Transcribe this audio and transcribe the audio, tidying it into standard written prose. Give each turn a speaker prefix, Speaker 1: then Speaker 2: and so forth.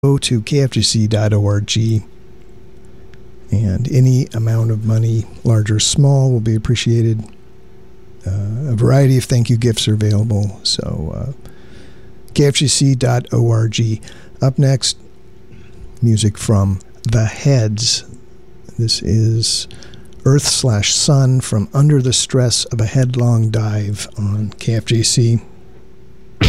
Speaker 1: go to kfgc.org, and any amount of money, large or small, will be appreciated. A variety of thank you gifts are available, so kfgc.org. Up next, music from The Heads. This is Earth/Sun from Under the Stress of a Headlong Dive on KFJC.